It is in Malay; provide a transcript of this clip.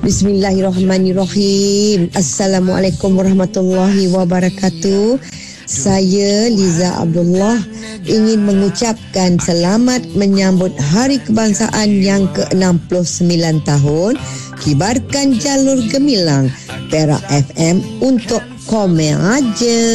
Bismillahirrahmanirrahim. Assalamualaikum warahmatullahi wabarakatuh. Saya Liza Abdullah ingin mengucapkan selamat menyambut Hari Kebangsaan yang ke-69 tahun Kibarkan Jalur Gemilang Perak FM untuk komen aja.